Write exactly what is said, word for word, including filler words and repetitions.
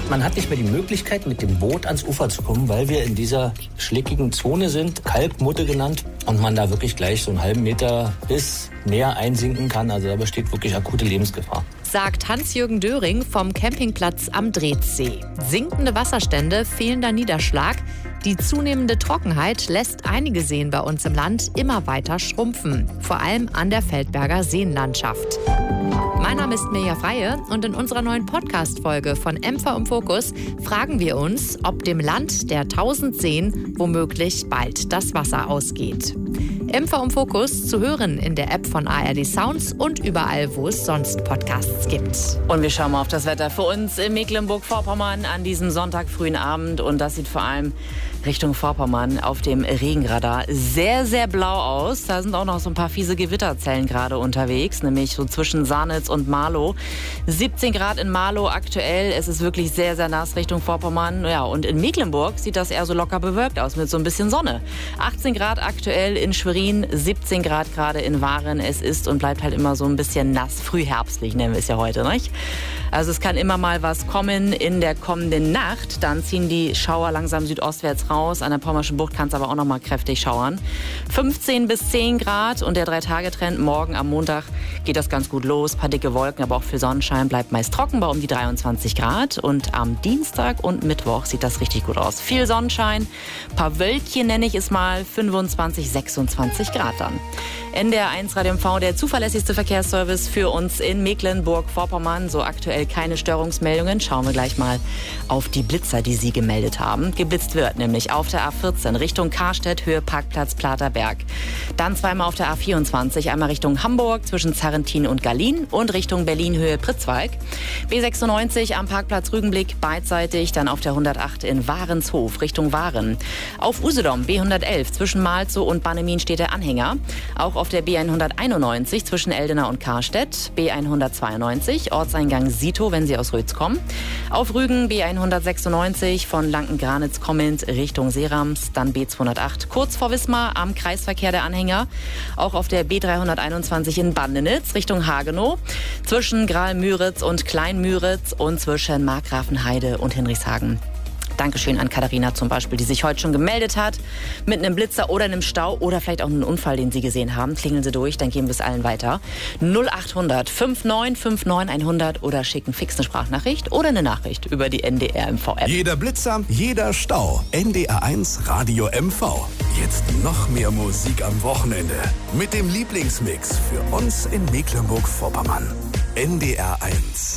Man hat nicht mehr die Möglichkeit, mit dem Boot ans Ufer zu kommen, weil wir in dieser schlickigen Zone sind, Kalkmutte genannt, und man da wirklich gleich so einen halben Meter bis mehr einsinken kann. Also da besteht wirklich akute Lebensgefahr. Sagt Hans-Jürgen Döring vom Campingplatz am Dretzsee. Sinkende Wasserstände, fehlender Niederschlag. Die zunehmende Trockenheit lässt einige Seen bei uns im Land immer weiter schrumpfen. Vor allem an der Feldberger Seenlandschaft. Mein Name ist Mirja Freie und in unserer neuen Podcast-Folge von M V im Fokus fragen wir uns, ob dem Land der tausend Seen womöglich bald das Wasser ausgeht. M V im Fokus zu hören in der App von A R D Sounds und überall, wo es sonst Podcasts gibt. Und wir schauen mal auf das Wetter für uns in Mecklenburg-Vorpommern an diesem Sonntag frühen Abend. Und das sieht vor allem Richtung Vorpommern auf dem Regenradar sehr, sehr blau aus. Da sind auch noch so ein paar fiese Gewitterzellen gerade unterwegs, nämlich so zwischen Sarnitz und Marlow. siebzehn Grad in Marlow aktuell. Es ist wirklich sehr, sehr nass Richtung Vorpommern. Ja, und in Mecklenburg sieht das eher so locker bewölkt aus mit so ein bisschen Sonne. achtzehn Grad aktuell in Schwerin, siebzehn Grad gerade in Waren. Es ist und bleibt halt immer so ein bisschen nass, frühherbstlich nennen wir es ja heute, nicht? Also es kann immer mal was kommen in der kommenden Nacht. Dann ziehen die Schauer langsam südostwärts raus. An der Pommerschen Bucht kann es aber auch noch mal kräftig schauern. fünfzehn bis zehn Grad und der Drei-Tage-Trend morgen am Montag geht das ganz gut los. Ein paar dicke Wolken, aber auch viel Sonnenschein, bleibt meist trocken bei um die dreiundzwanzig Grad. Und am Dienstag und Mittwoch sieht das richtig gut aus. Viel Sonnenschein, ein paar Wölkchen nenne ich es mal, fünfundzwanzig, sechsundzwanzig Grad dann. N D R eins Radio M V, der zuverlässigste Verkehrsservice für uns in Mecklenburg-Vorpommern. So aktuell keine Störungsmeldungen. Schauen wir gleich mal auf die Blitzer, die Sie gemeldet haben. Geblitzt wird nämlich auf der A vierzehn Richtung Karstedt, Höhe Parkplatz Platerberg. Dann zweimal auf der A vierundzwanzig, einmal Richtung Hamburg zwischen Zarrentin und Gallien und Richtung Berlin, Höhe Pritzwalk. B sechsundneunzig am Parkplatz Rügenblick beidseitig, dann auf der hundertacht in Warenshof Richtung Waren. Auf Usedom B hundertelf zwischen Malzow und Bannemin steht der Anhänger. Auch auf der B hunderteinundneunzig zwischen Eldena und Karstedt, B hundertzweiundneunzig, Ortseingang Sito, wenn Sie aus Rötz kommen. Auf Rügen B hundertsechsundneunzig von Lanken-Granitz kommend Richtung Seerams, dann B zweihundertacht kurz vor Wismar am Kreisverkehr der Anhänger. Auch auf der B dreihunderteinundzwanzig in Bandenitz Richtung Hagenow, zwischen Graal-Müritz und Klein-Müritz und zwischen Markgrafenheide und Hinrichshagen. Dankeschön an Katharina zum Beispiel, die sich heute schon gemeldet hat mit einem Blitzer oder einem Stau oder vielleicht auch einem Unfall, den Sie gesehen haben. Klingeln Sie durch, dann geben wir es allen weiter. null achthundert neunundfünfzig neunundfünfzig hundert oder schicken fix eine Sprachnachricht oder eine Nachricht über die N D R M V-App. Jeder Blitzer, jeder Stau. N D R eins Radio M V. Jetzt noch mehr Musik am Wochenende. Mit dem Lieblingsmix für uns in Mecklenburg-Vorpommern. N D R eins.